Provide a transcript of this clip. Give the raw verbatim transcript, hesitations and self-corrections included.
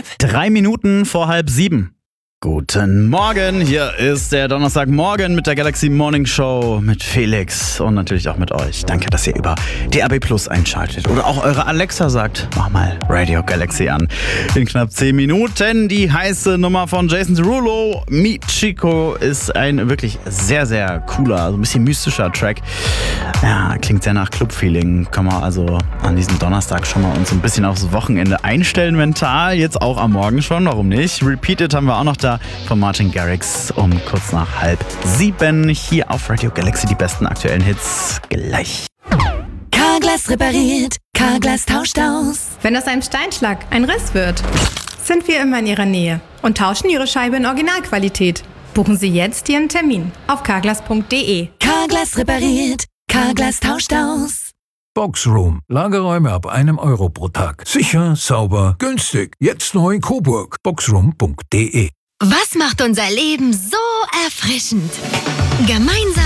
Tipp. Drei Minuten vor halb sieben. Guten Morgen, hier ist der Donnerstagmorgen mit der Galaxy Morning Show mit Felix und natürlich auch mit euch. Danke, dass ihr über D A B Plus einschaltet oder auch eure Alexa sagt, mach mal Radio Galaxy an. In knapp zehn Minuten die heiße Nummer von Jason Derulo. Michiko ist ein wirklich sehr, sehr cooler, also ein bisschen mystischer Track. Ja, klingt sehr nach Club-Feeling. Kann man also an diesem Donnerstag schon mal uns ein bisschen aufs Wochenende einstellen mental. Jetzt auch am Morgen schon, warum nicht? Repeated haben wir auch noch da von Martin Garrix um kurz nach halb sieben. Hier auf Radio Galaxy die besten aktuellen Hits gleich. Carglass repariert, Carglass tauscht aus. Wenn aus einem Steinschlag ein Riss wird, sind wir immer in Ihrer Nähe und tauschen Ihre Scheibe in Originalqualität. Buchen Sie jetzt Ihren Termin auf carglass punkt de. Carglass repariert, Carglass tauscht aus. Boxroom. Lagerräume ab einem Euro pro Tag. Sicher, sauber, günstig. Jetzt neu in Coburg. boxroom punkt de. Was macht unser Leben so erfrischend? Gemeinsam